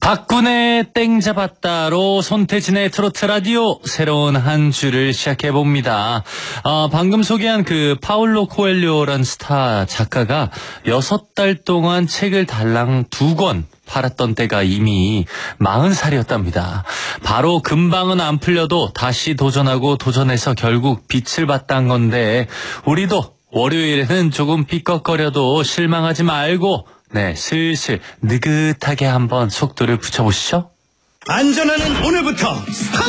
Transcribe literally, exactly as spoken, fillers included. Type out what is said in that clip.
박군의 땡 잡았다로 손태진의 트로트 라디오 새로운 한 주를 시작해봅니다. 아, 방금 소개한 그 파울로 코엘료란 스타 작가가 여섯 달 동안 책을 달랑 두 권 팔았던 때가 이미 마흔 살이었답니다. 바로 금방은 안 풀려도 다시 도전하고 도전해서 결국 빛을 봤다는 건데, 우리도 월요일에는 조금 삐걱거려도 실망하지 말고 네, 슬슬 느긋하게 한번 속도를 붙여보시죠. 안전하는 오늘부터 스타트!